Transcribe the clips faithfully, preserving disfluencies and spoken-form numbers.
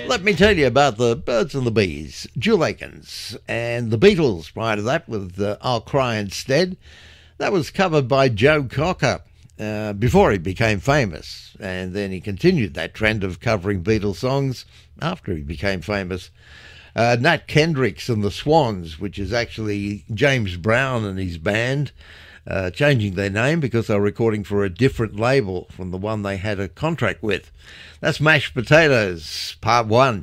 Let me tell you about the Birds and the Bees, Jewel Akins, and the Beatles prior to that with uh, I'll Cry Instead. That was covered by Joe Cocker uh, before he became famous, and then he continued that trend of covering Beatles songs after he became famous. Uh, Nat Kendrick's and the Swans, which is actually James Brown and his band, uh, changing their name because they were recording for a different label from the one they had a contract with. That's Mashed Potatoes, part one.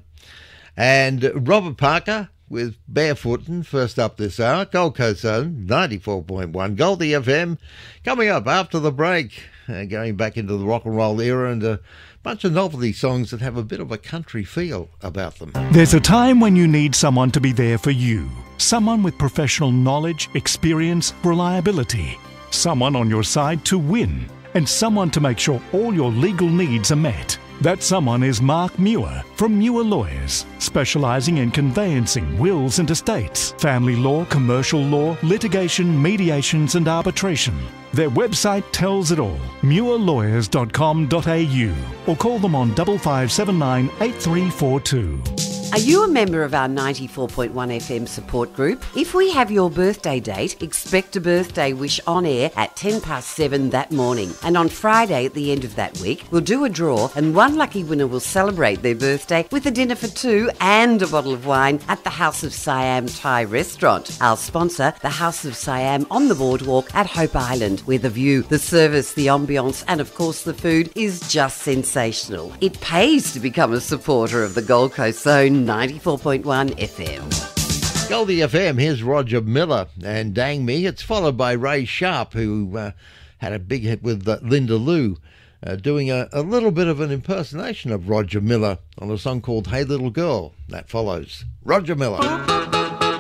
And Robert Parker with Barefootin', first up this hour. Gold Coast Zone, ninety-four point one. Goldie F M, coming up after the break, uh, going back into the rock and roll era and a bunch of novelty songs that have a bit of a country feel about them. There's a time when you need someone to be there for you. Someone with professional knowledge, experience, reliability. Someone on your side to win. And someone to make sure all your legal needs are met. That someone is Mark Muir from Muir Lawyers, specialising in conveyancing wills and estates, family law, commercial law, litigation, mediations and arbitration. Their website tells it all, muir lawyers dot com dot a u, or call them on five five seven nine eight three four two. Are you a member of our ninety-four point one F M support group? If we have your birthday date, expect a birthday wish on air at ten past seven that morning. And on Friday at the end of that week, we'll do a draw and one lucky winner will celebrate their birthday with a dinner for two and a bottle of wine at the House of Siam Thai restaurant. Our sponsor, the House of Siam on the boardwalk at Hope Island, where the view, the service, the ambience and of course the food is just sensational. It pays to become a supporter of the Gold Coast Zone ninety-four point one F M. Goldie F M, here's Roger Miller and Dang Me. It's followed by Ray Sharp, who uh, had a big hit with uh, Linda Lou, uh, doing a, a little bit of an impersonation of Roger Miller on a song called Hey Little Girl. That follows. Roger Miller.